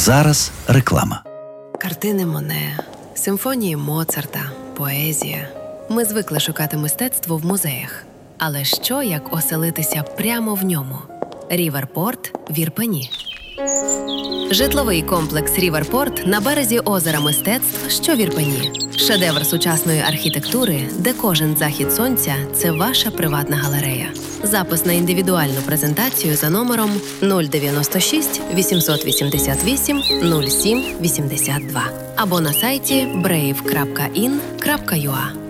Зараз реклама. Картини Моне, симфонії Моцарта, поезія. Ми звикли шукати мистецтво в музеях. Але що, як оселитися прямо в ньому? Ріверпорт в Ірпені. Житловий комплекс «Ріверпорт» на березі озера мистецтв, що в Ірпені. Шедевр сучасної архітектури, де кожен захід сонця – це ваша приватна галерея. Запис на індивідуальну презентацію за номером 096 888 07 82 або на сайті brave.in.ua.